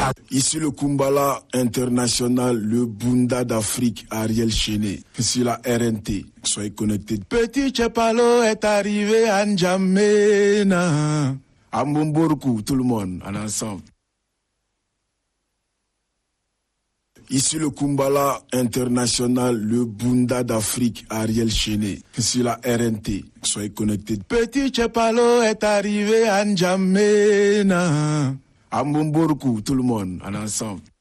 Ici le Kumbala international, le Bunda d'Afrique, Ariel Chéné. Ici la RNT. Soyez connectés. Petit Chepalo est arrivé à N'Djamena. À Mbomborkou, tout le monde, en ensemble. Ici le Kumbala international, le Bunda d'Afrique, Ariel Chéné. Ici la RNT. Soyez connectés. Petit Chepalo est arrivé à N'Djamena. À Mbomborkou, tout le monde, en ensemble.